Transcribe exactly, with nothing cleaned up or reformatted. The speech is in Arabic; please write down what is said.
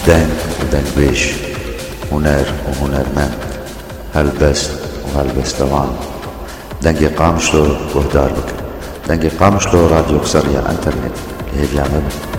دنگ ودنگبيش، هنر وهنرمند، هلبست وهلبستوان. دنگی قامشلو وهدار بك، دنگی قامشلو راديو قصرية انترنت اللي هي بيعمل